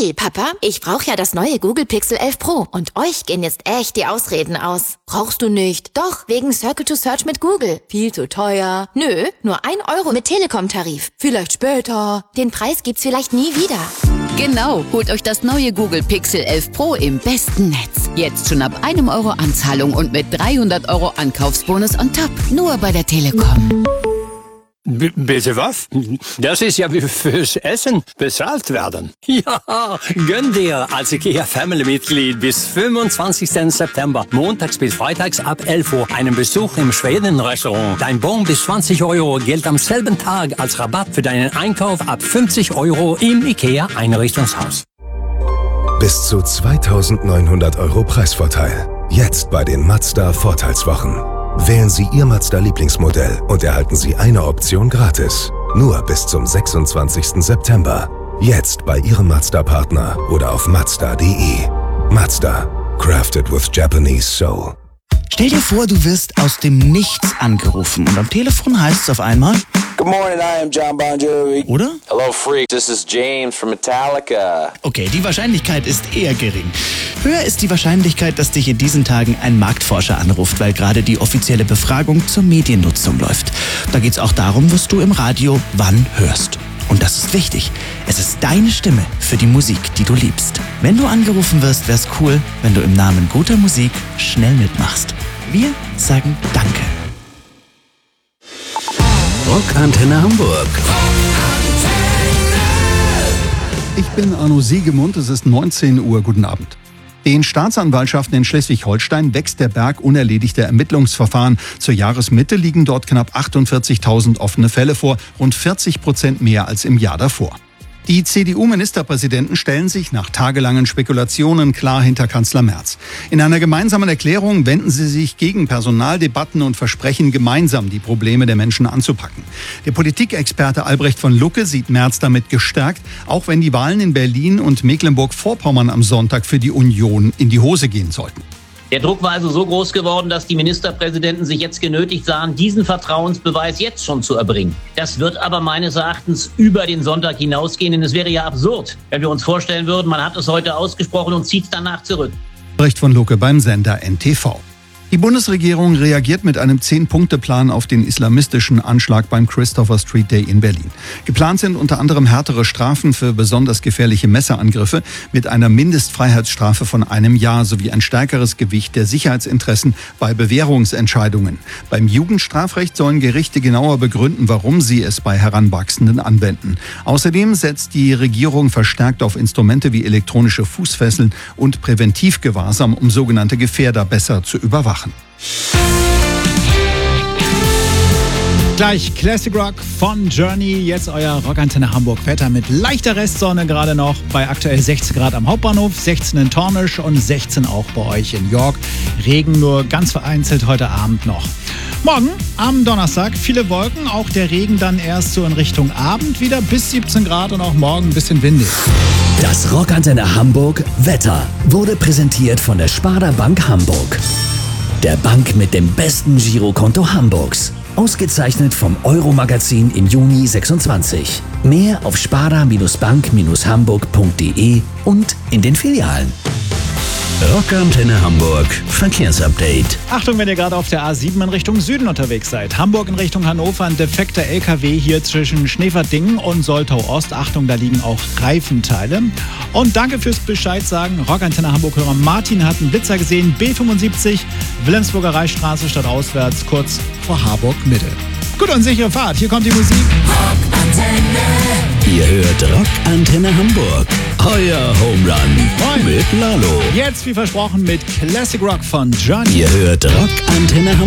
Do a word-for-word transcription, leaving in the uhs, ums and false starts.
Hey Papa, ich brauche ja das neue Google Pixel elf Pro und euch gehen jetzt echt die Ausreden aus. Brauchst du nicht? Doch, wegen Circle to Search mit Google. Viel zu teuer. Nö, nur ein Euro mit Telekom-Tarif. Vielleicht später. Den Preis gibt's vielleicht nie wieder. Genau, holt euch das neue Google Pixel elf Pro im besten Netz. Jetzt schon ab einem Euro Anzahlung und mit dreihundert Euro Ankaufsbonus on top. Nur bei der Telekom. B- bitte was? Das ist ja wie fürs Essen bezahlt werden. Ja, gönn dir als IKEA Family-Mitglied bis fünfundzwanzigsten September, montags bis freitags ab elf Uhr, einen Besuch im Schweden-Restaurant. Dein Bon bis zwanzig Euro gilt am selben Tag als Rabatt für deinen Einkauf ab fünfzig Euro im IKEA Einrichtungshaus. Bis zu zweitausendneunhundert Euro Preisvorteil. Jetzt bei den Mazda Vorteilswochen. Wählen Sie Ihr Mazda-Lieblingsmodell und erhalten Sie eine Option gratis. Nur bis zum sechsundzwanzigsten September. Jetzt bei Ihrem Mazda-Partner oder auf mazda punkt de. Mazda. Crafted with Japanese soul. Stell dir vor, du wirst aus dem Nichts angerufen und am Telefon heißt es auf einmal: Good morning, I am John Bon Jovi. Oder? Hello, freak. This is James from Metallica. Okay, die Wahrscheinlichkeit ist eher gering. Höher ist die Wahrscheinlichkeit, dass dich in diesen Tagen ein Marktforscher anruft, weil gerade die offizielle Befragung zur Mediennutzung läuft. Da geht's auch darum, was du im Radio wann hörst. Und das ist wichtig. Es ist deine Stimme für die Musik, die du liebst. Wenn du angerufen wirst, wär's cool, wenn du im Namen guter Musik schnell mitmachst. Wir sagen Danke. Rockantenne Hamburg. Ich bin Arno Siegemund, es ist neunzehn Uhr. Guten Abend. Den Staatsanwaltschaften in Schleswig-Holstein wächst der Berg unerledigter Ermittlungsverfahren. Zur Jahresmitte liegen dort knapp achtundvierzigtausend offene Fälle vor, rund vierzig Prozent mehr als im Jahr davor. Die C D U-Ministerpräsidenten stellen sich nach tagelangen Spekulationen klar hinter Kanzler Merz. In einer gemeinsamen Erklärung wenden sie sich gegen Personaldebatten und versprechen, gemeinsam die Probleme der Menschen anzupacken. Der Politikexperte Albrecht von Lucke sieht Merz damit gestärkt, auch wenn die Wahlen in Berlin und Mecklenburg-Vorpommern am Sonntag für die Union in die Hose gehen sollten. Der Druck war also so groß geworden, dass die Ministerpräsidenten sich jetzt genötigt sahen, diesen Vertrauensbeweis jetzt schon zu erbringen. Das wird aber meines Erachtens über den Sonntag hinausgehen, denn es wäre ja absurd, wenn wir uns vorstellen würden, man hat es heute ausgesprochen und zieht es danach zurück. Albrecht von Lucke beim Sender N T V. Die Bundesregierung reagiert mit einem zehn-Punkte-Plan auf den islamistischen Anschlag beim Christopher Street Day in Berlin. Geplant sind unter anderem härtere Strafen für besonders gefährliche Messerangriffe mit einer Mindestfreiheitsstrafe von einem Jahr sowie ein stärkeres Gewicht der Sicherheitsinteressen bei Bewährungsentscheidungen. Beim Jugendstrafrecht sollen Gerichte genauer begründen, warum sie es bei Heranwachsenden anwenden. Außerdem setzt die Regierung verstärkt auf Instrumente wie elektronische Fußfesseln und Präventivgewahrsam, um sogenannte Gefährder besser zu überwachen. Gleich Classic Rock von Journey, jetzt euer Rockantenne Hamburg. Wetter mit leichter Restsonne gerade noch bei aktuell sechzehn Grad am Hauptbahnhof, sechzehn in Tornisch und sechzehn auch bei euch in York. Regen nur ganz vereinzelt heute Abend noch. Morgen am Donnerstag viele Wolken, auch der Regen dann erst so in Richtung Abend wieder bis siebzehn Grad und auch morgen ein bisschen windig. Das Rockantenne Hamburg Wetter wurde präsentiert von der Sparda Bank Hamburg. Der Bank mit dem besten Girokonto Hamburgs. Ausgezeichnet vom Euro-Magazin im Juni sechsundzwanzig. Mehr auf sparda Bank Hamburg punkt de und in den Filialen. Rockantenne Hamburg Verkehrsupdate. Achtung, wenn ihr gerade auf der A sieben in Richtung Süden unterwegs seid. Hamburg in Richtung Hannover, ein defekter L K W hier zwischen Schneeverdingen und Soltau Ost. Achtung, da liegen auch Reifenteile. Und danke fürs Bescheid sagen. Rockantenne Hamburg-Hörer Martin hat einen Blitzer gesehen. B fünfundsiebzig, Wilhelmsburger Reichsstraße stadtauswärts, kurz vor Harburg Mitte. Gut und sichere Fahrt. Hier kommt die Musik. Rockantenne. Ihr hört Rockantenne Hamburg. Euer Home Run mit Lalo. Jetzt, wie versprochen, mit Classic Rock von Journey. Ihr hört Rockantenne Hamburg.